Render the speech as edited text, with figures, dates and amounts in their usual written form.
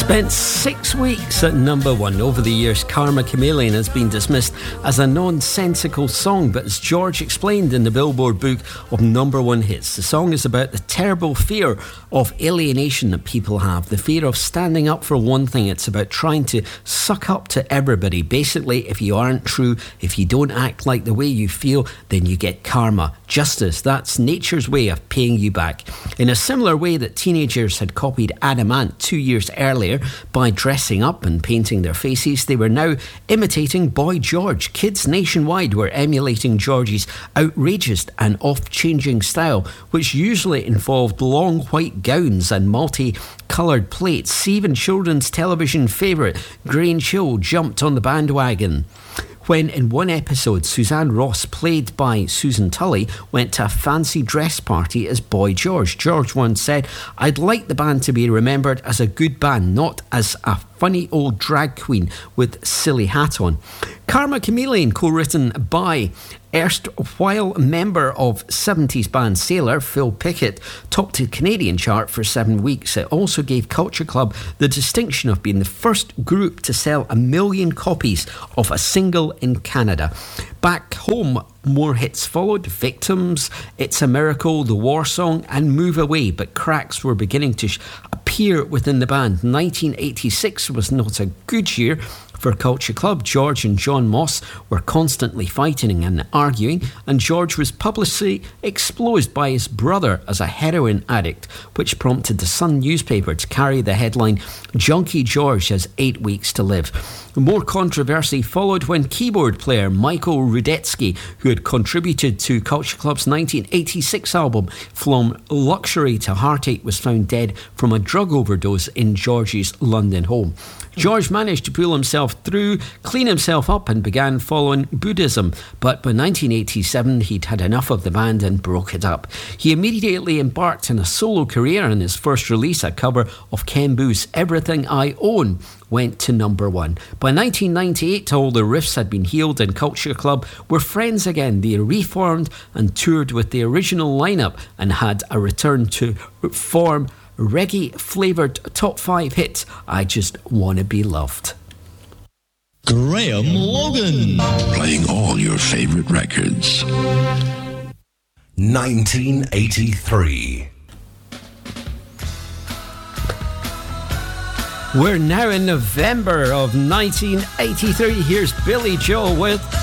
Spent 6 weeks at number one. Over the years, Karma Chameleon has been dismissed as a nonsensical song, but as George explained in the Billboard Book of Number One Hits, the song is about the terrible fear of alienation that people have, the fear of standing up for one thing. It's about trying to suck up to everybody. Basically, if you aren't true, if you don't act like the way you feel, then you get karma. Justice, that's nature's way of paying you back. In a similar way that teenagers had copied Adam Ant 2 years earlier by dressing up and painting their faces, they were now imitating Boy George. Kids nationwide were emulating George's outrageous and off-changing style, which usually involved long white gowns and multi-coloured plaits. Even children's television favourite Grange Hill jumped on the bandwagon when in one episode Suzanne Ross, played by Susan Tully, went to a fancy dress party as Boy George. George once said, "I'd like the band to be remembered as a good band, not as a funny old drag queen with silly hat on." Karma Chameleon, co-written by erstwhile member of 70s band Sailor, Phil Pickett, topped the Canadian chart for 7 weeks. It also gave Culture Club the distinction of being the first group to sell 1 million copies of a single in Canada. Back home, more hits followed: Victims, It's a Miracle, The War Song and Move Away, but cracks were beginning to appear within the band. 1986 was not a good year for Culture Club. George and John Moss were constantly fighting and arguing, and George was publicly exposed by his brother as a heroin addict, which prompted the Sun newspaper to carry the headline, "Junkie George has 8 weeks to live." More controversy followed when keyboard player Michael Rudetsky, who had contributed to Culture Club's 1986 album From Luxury to Heartache, was found dead from a drug overdose in George's London home. George managed to pull himself through, clean himself up and began following Buddhism, but by 1987 he'd had enough of the band and broke it up. He immediately embarked on a solo career, and his first release, a cover of Ken Boothes' Everything I Own, went to number one. By 1998 all the rifts had been healed and Culture Club were friends again. They reformed and toured with the original lineup and had a return to form reggae-flavoured top 5 hit, I Just Wanna Be Loved. Graham Logan, playing all your favourite records. 1983. We're now in November of 1983. Here's Billy Joel with